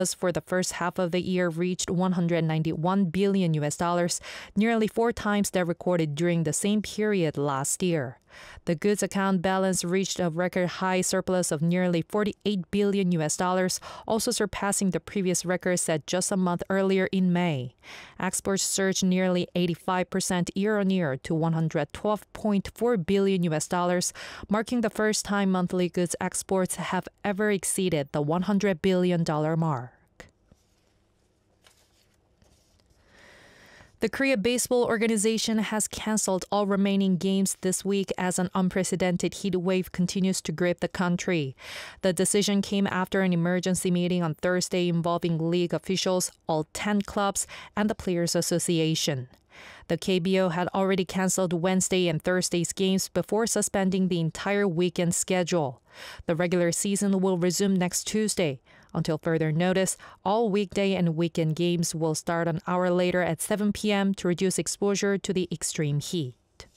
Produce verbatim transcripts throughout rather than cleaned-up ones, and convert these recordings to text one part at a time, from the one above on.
for the first half of the year reached one hundred ninety-one billion U S dollars, nearly four times that recorded during the same period last year. The goods account balance reached a record high surplus of nearly forty-eight billion U S dollars, also surpassing the previous record set just a month earlier in May. Exports surged nearly eighty-five percent year-on-year to one hundred twelve point four billion U S dollars, marking the first time monthly goods exports have ever exceeded the one hundred billion dollars mark. The Korea Baseball Organization has canceled all remaining games this week as an unprecedented heat wave continues to grip the country. The decision came after an emergency meeting on Thursday involving league officials, all ten clubs, and the Players Association. The K B O had already canceled Wednesday and Thursday's games before suspending the entire weekend schedule. The regular season will resume next Tuesday. Until further notice, all weekday and weekend games will start an hour later at seven p.m. to reduce exposure to the extreme heat.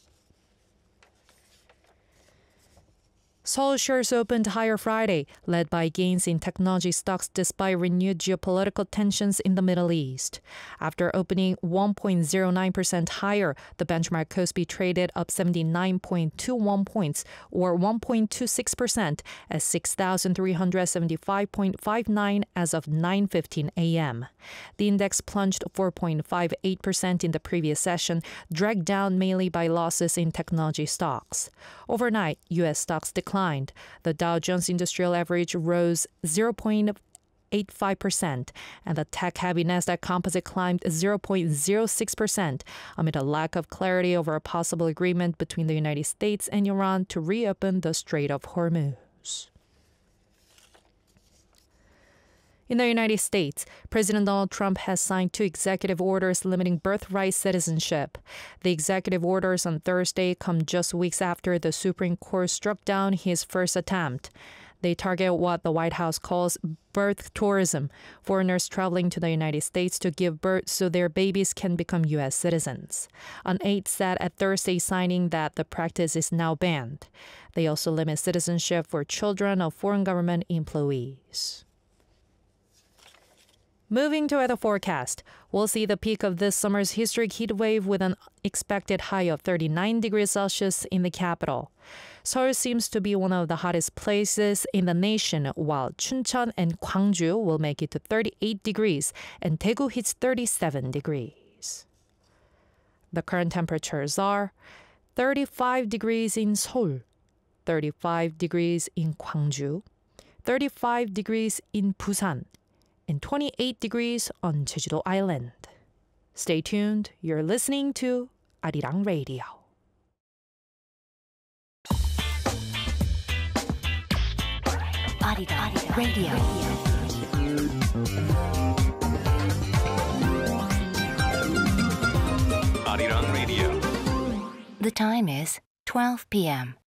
Seoul shares opened higher Friday, led by gains in technology stocks despite renewed geopolitical tensions in the Middle East. After opening one point zero nine percent higher, the benchmark Kospi traded up seventy-nine point two one points, or one point two six percent, at six thousand three hundred seventy-five point five nine as of nine fifteen a.m. The index plunged four point five eight percent in the previous session, dragged down mainly by losses in technology stocks. Overnight, U S stocks declined. The Dow Jones Industrial Average rose zero point eight five percent, and the tech-heavy Nasdaq Composite climbed zero point zero six percent amid a lack of clarity over a possible agreement between the United States and Iran to reopen the Strait of Hormuz. In the United States, President Donald Trump has signed two executive orders limiting birthright citizenship. The executive orders on Thursday come just weeks after the Supreme Court struck down his first attempt. They target what the White House calls birth tourism, foreigners traveling to the United States to give birth so their babies can become U S citizens. An aide said at Thursday's signing that the practice is now banned. They also limit citizenship for children of foreign government employees. Moving to weather forecast, we'll see the peak of this summer's historic heat wave with an expected high of thirty-nine degrees Celsius in the capital. Seoul seems to be one of the hottest places in the nation, while Chuncheon and Gwangju will make it to thirty-eight degrees and Daegu hits thirty-seven degrees. The current temperatures are thirty-five degrees in Seoul, thirty-five degrees in Gwangju, thirty-five degrees in Busan, and twenty-eight degrees on Jeju-do Island. Stay tuned. You're listening to Arirang Radio. Arirang Radio. Arirang Radio. The time is twelve p.m.